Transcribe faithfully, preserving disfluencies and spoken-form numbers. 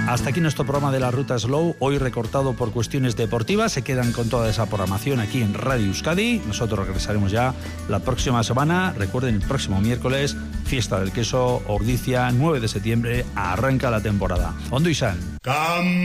Hasta aquí nuestro programa de la Ruta Slow, hoy recortado por cuestiones deportivas. Se quedan con toda esa programación aquí en Radio Euskadi. Nosotros regresaremos ya la próxima semana. Recuerden, el próximo miércoles, Fiesta del Queso, Ordizia, nueve de septiembre, arranca la temporada. Ondo izan.